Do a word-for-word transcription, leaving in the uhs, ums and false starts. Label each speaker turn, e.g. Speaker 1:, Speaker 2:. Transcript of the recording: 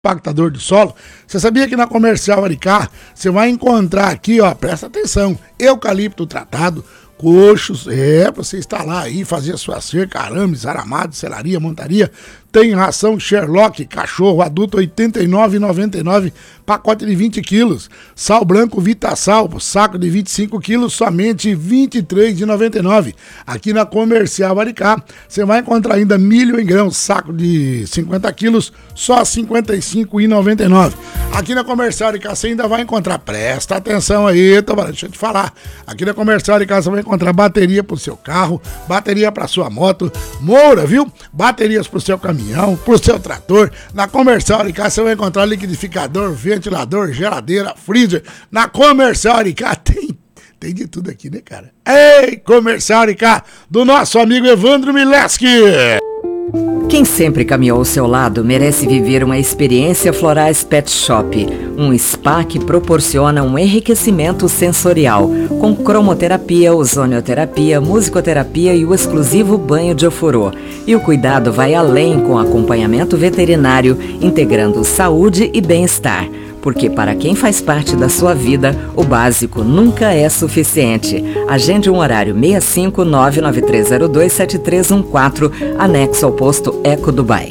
Speaker 1: compactador de solo. Você sabia que na Comercial Aricá você vai encontrar aqui, ó, presta atenção, eucalipto tratado, coxos, é, pra você instalar aí, fazer a sua cerca, arames, aramados, selaria, montaria. Tem ração Sherlock, cachorro adulto oitenta e nove reais e noventa e nove centavos, pacote de vinte quilos. Sal branco Vitasal, saco de vinte e cinco quilos, somente vinte e três reais e noventa e nove centavos. Aqui na Comercial Aricá, você vai encontrar ainda milho em grão, saco de cinquenta quilos, só cinquenta e cinco reais e noventa e nove centavos. Aqui na Comercial Aricá você ainda vai encontrar, presta atenção aí, tô, deixa eu te falar. Aqui na Comercial Aricá você vai encontrar bateria pro seu carro, bateria pra sua moto, Moura, viu? Baterias pro seu caminhão, pro seu trator. Na Comercial Aricá você vai encontrar liquidificador, ventilador, geladeira, freezer. Na Comercial Aricá tem, tem de tudo aqui, né, cara? Ei, Comercial Aricá, do nosso amigo Evandro Mileski.
Speaker 2: Quem sempre caminhou ao seu lado merece viver uma experiência Florais Pet Shop, um spa que proporciona um enriquecimento sensorial, com cromoterapia, ozonioterapia, musicoterapia e o exclusivo banho de ofurô. E o cuidado vai além com acompanhamento veterinário, integrando saúde e bem-estar. Porque para quem faz parte da sua vida, o básico nunca é suficiente. Agende um horário seis cinco nove nove três zero dois sete três um quatro, anexo ao posto Eco Dubai.